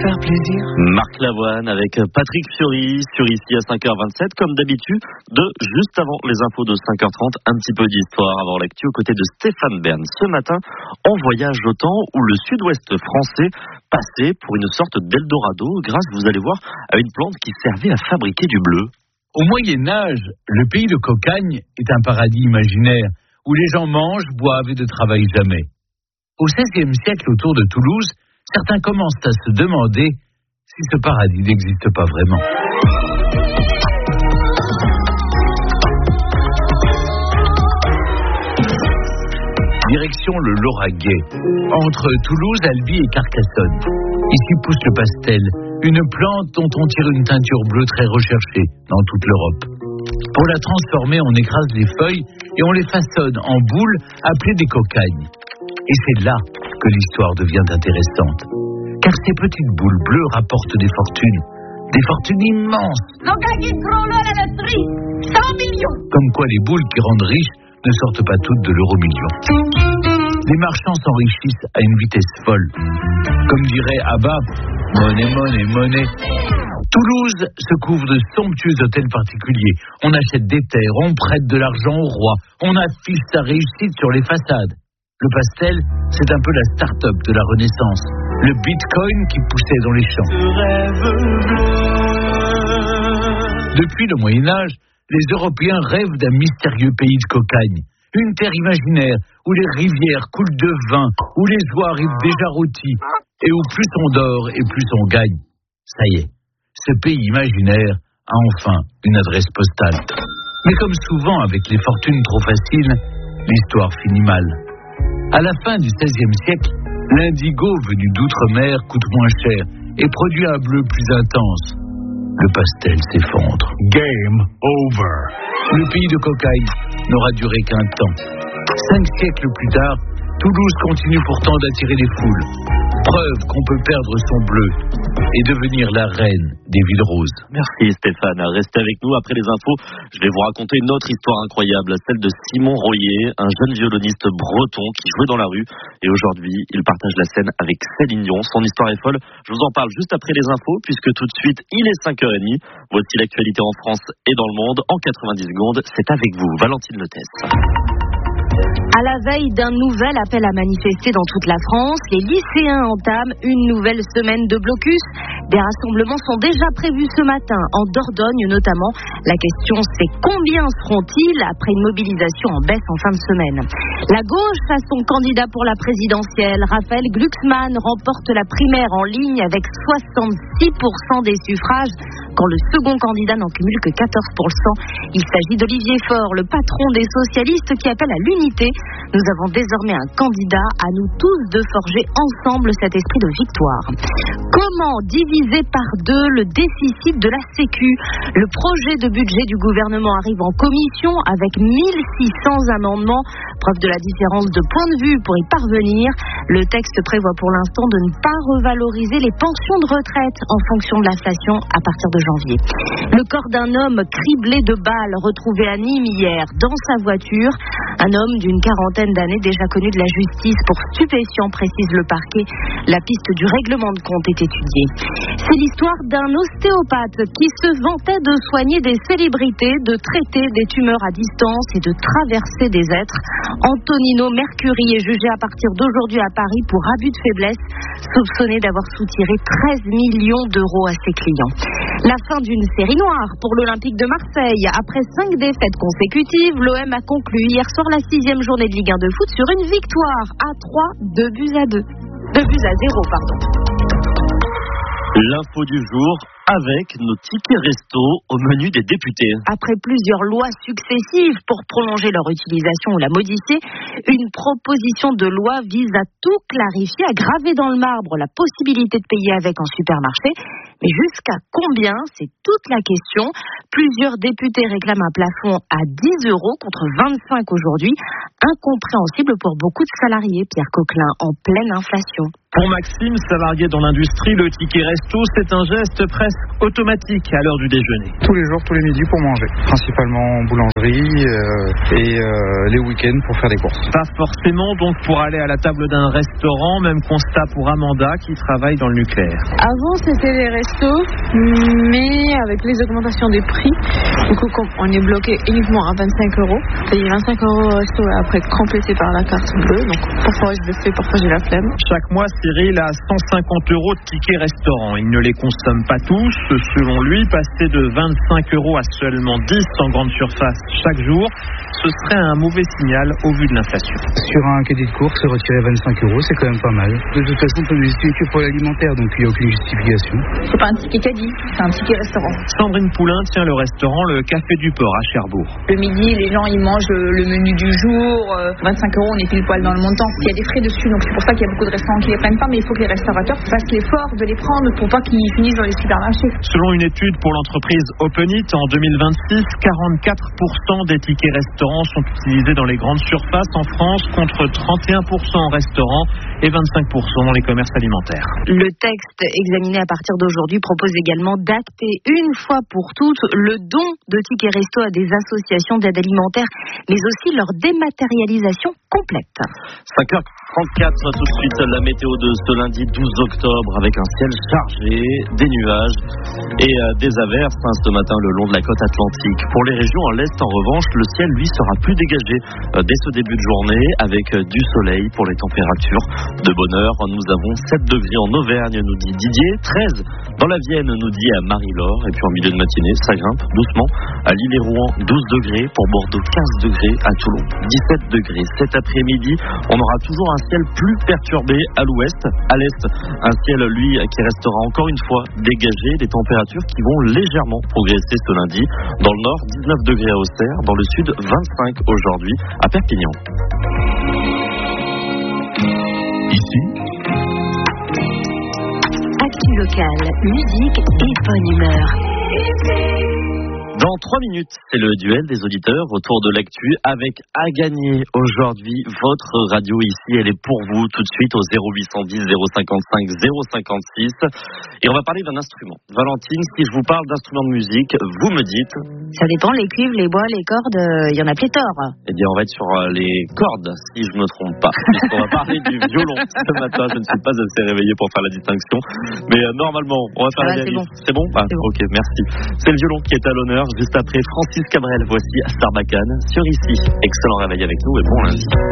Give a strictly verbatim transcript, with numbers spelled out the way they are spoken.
faire plaisir. Marc Lavoine avec Patrick Fiori sur ici à cinq heures vingt-sept, comme d'habitude, de juste avant les infos de cinq heures trente, un petit peu d'histoire avant l'actu aux côtés de Stéphane Bern. Ce matin, on voyage au temps où le sud-ouest français passait pour une sorte d'Eldorado grâce, vous allez voir, à une plante qui servait à fabriquer du bleu. Au Moyen-Âge, le pays de Cocagne est un paradis imaginaire où les gens mangent, boivent et ne travaillent jamais. Au seizième siècle, autour de Toulouse, certains commencent à se demander si ce paradis n'existe pas vraiment. Direction le Lauragais, entre Toulouse, Albi et Carcassonne. Ici pousse le pastel, une plante dont on tire une teinture bleue très recherchée dans toute l'Europe. Pour la transformer, on écrase les feuilles et on les façonne en boules appelées des cocagnes. Et c'est là que l'histoire devient intéressante. Car ces petites boules bleues rapportent des fortunes. Des fortunes immenses. cent millions. Comme quoi les boules qui rendent riches ne sortent pas toutes de l'euro-million. Les marchands s'enrichissent à une vitesse folle. Comme dirait Abba, monnaie, monnaie, monnaie. Toulouse se couvre de somptueux hôtels particuliers. On achète des terres, on prête de l'argent au roi, on affiche sa réussite sur les façades. Le pastel, c'est un peu la start-up de la Renaissance. Le bitcoin qui poussait dans les champs. Depuis le Moyen-Âge, les Européens rêvent d'un mystérieux pays de cocagne. Une terre imaginaire où les rivières coulent de vin, où les oies arrivent déjà rôtis, et où plus on dort et plus on gagne. Ça y est, ce pays imaginaire a enfin une adresse postale. Mais comme souvent avec les fortunes trop faciles, l'histoire finit mal. À la fin du seizième siècle, l'indigo venu d'outre-mer coûte moins cher et produit un bleu plus intense. Le pastel s'effondre. Game over. Le pays de cocagne n'aura duré qu'un temps. Cinq siècles plus tard, Toulouse continue pourtant d'attirer les foules. Preuve qu'on peut perdre son bleu et devenir la reine des villes roses. Merci Stéphane. Restez avec nous après les infos. Je vais vous raconter une autre histoire incroyable, celle de Simon Royer, un jeune violoniste breton qui jouait dans la rue. Et aujourd'hui, il partage la scène avec Céline Dion. Son histoire est folle. Je vous en parle juste après les infos, puisque tout de suite, il est cinq heures trente. Voici l'actualité en France et dans le monde. En quatre-vingt-dix secondes, c'est avec vous, Valentine Lethès. À la veille d'un nouvel appel à manifester dans toute la France, les lycéens entament une nouvelle semaine de blocus. Des rassemblements sont déjà prévus ce matin, en Dordogne notamment. La question c'est combien seront-ils après une mobilisation en baisse en fin de semaine. La gauche a son candidat pour la présidentielle. Raphaël Glucksmann remporte la primaire en ligne avec soixante-six pour cent des suffrages, quand le second candidat n'en cumule que quatorze pour cent. Il s'agit d'Olivier Faure, le patron des socialistes, qui appelle à l'unité. Nous avons désormais un candidat, à nous tous de forger ensemble cet esprit de victoire. Comment diviser par deux le déficit de la Sécu? Le projet de budget du gouvernement arrive en commission avec mille six cents amendements. Preuve de la différence de point de vue pour y parvenir. Le texte prévoit pour l'instant de ne pas revaloriser les pensions de retraite en fonction de l'inflation à partir de janvier. Le corps d'un homme criblé de balles retrouvé à Nîmes hier dans sa voiture. Un homme d'une quarantaine d'années déjà connu de la justice pour stupéfiants, précise le parquet. La piste du règlement de compte est étudiée. C'est l'histoire d'un ostéopathe qui se vantait de soigner des célébrités, de traiter des tumeurs à distance et de traverser des êtres. Antonino Mercuri est jugé à partir d'aujourd'hui à Paris pour abus de faiblesse, soupçonné d'avoir soutiré treize millions d'euros à ses clients. La fin d'une série noire pour l'Olympique de Marseille. Après cinq défaites consécutives, l'O M a conclu hier soir la sixième journée de Ligue un de foot sur une victoire à trois, deux buts à deux. Deux buts à zéro, pardon. L'info du jour avec nos tickets resto au menu des députés. Après plusieurs lois successives pour prolonger leur utilisation ou la modifier, une proposition de loi vise à tout clarifier, à graver dans le marbre la possibilité de payer avec en supermarché. Mais jusqu'à combien? C'est toute la question. Plusieurs députés réclament un plafond à dix euros contre vingt-cinq aujourd'hui. Incompréhensible pour beaucoup de salariés, Pierre Coquelin, en pleine inflation. Pour Maxime, salarié dans l'industrie, le ticket resto, c'est un geste presque automatique à l'heure du déjeuner. Tous les jours, tous les midis pour manger. Principalement en boulangerie euh, et euh, les week-ends pour faire des courses. Pas forcément donc pour aller à la table d'un restaurant, même constat pour Amanda qui travaille dans le nucléaire. Avant c'était les restos, mais avec les augmentations des prix, du coup on est bloqué uniquement à vingt-cinq euros. Payer vingt-cinq euros au resto et après complété par la carte bleue, donc parfois je le fais, parfois j'ai la flemme. Chaque mois, Cyril a cent cinquante euros de tickets restaurant. Il ne les consomme pas tous. Selon lui, passer de vingt-cinq euros à seulement dix en grande surface chaque jour, ce serait un mauvais signal au vu de l'inflation. Sur un caddie de course, retirer vingt-cinq euros, c'est quand même pas mal. De toute façon, on peut le justifier que pour l'alimentaire, donc il n'y a aucune justification. C'est pas un ticket caddie, c'est un ticket restaurant. Sandrine Poulain tient le restaurant Le Café du Port à Cherbourg. Le midi, les gens ils mangent le menu du jour. vingt-cinq euros, on est pile poil dans le montant. Il y a des frais dessus, donc c'est pour ça qu'il y a beaucoup de restaurants qui les prennent pas, mais il faut que les restaurateurs fassent l'effort de les prendre pour pas qu'ils finissent dans les supermarchés. Selon une étude pour l'entreprise Openit, en deux mille vingt-six, quarante-quatre pour cent des tickets restaurants sont utilisés dans les grandes surfaces en France, contre trente et un pour cent en restaurants et vingt-cinq pour cent dans les commerces alimentaires. Le texte examiné à partir d'aujourd'hui propose également d'acter une fois pour toutes le don de tickets resto à des associations d'aide alimentaire, mais aussi leur dématérialisation complète. cinq heures trente-quatre, tout de suite la météo de ce lundi douze octobre avec un ciel chargé, des nuages et euh, des averses hein, ce matin le long de la côte atlantique. Pour les régions à l'est en revanche, le ciel lui sera plus dégagé euh, dès ce début de journée avec euh, du soleil pour les températures. De bonne heure, nous avons sept degrés en Auvergne, nous dit Didier, treize dans la Vienne, nous dit Marie-Laure, et puis en milieu de matinée, ça grimpe doucement. À Lille et Rouen, douze degrés, pour Bordeaux quinze degrés, à Toulon dix-sept degrés. Cet après-midi, on aura toujours un ciel plus perturbé à l'ouest, à l'est, un ciel lui qui restera encore une fois dégagé, des températures qui vont légèrement progresser ce lundi. Dans le nord, dix-neuf degrés à Auxerre, dans le sud, vingt-cinq aujourd'hui à Perpignan. Ici, Actu locale, musique et bonne humeur. Dans trois minutes, c'est le duel des auditeurs autour de l'actu avec à gagner aujourd'hui votre radio ici. Elle est pour vous tout de suite au zéro huit cent dix zéro cinquante-cinq zéro cinquante-six. Et on va parler d'un instrument. Valentine, si je vous parle d'instrument de musique, vous me dites... Ça dépend, les cuivres, les bois, les cordes, il euh, y en a pléthore. Eh bien, on va être sur euh, les cordes, si je ne me trompe pas. Puisqu'on va parler du violon ce matin. Je ne suis pas assez réveillé pour faire la distinction. Mais euh, normalement, on va faire ah, la c'est bon. C'est bon, ah, c'est bon. Ok, merci. C'est le violon qui est à l'honneur. Juste après Francis Cabrel, voici Sarbacane sur Ici. Excellent réveil avec nous et bon lundi.